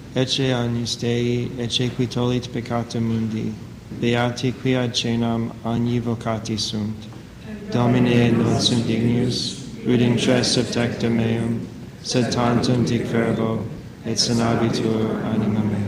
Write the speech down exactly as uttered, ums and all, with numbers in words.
ecce agnus Dei, ecce qui tollit peccata mundi, beati qui ad cenam agni vocati sunt. Domine non sunt dignius, ut intre subtecta meum, sed tantum dic verbo, et sanabitur anima mea.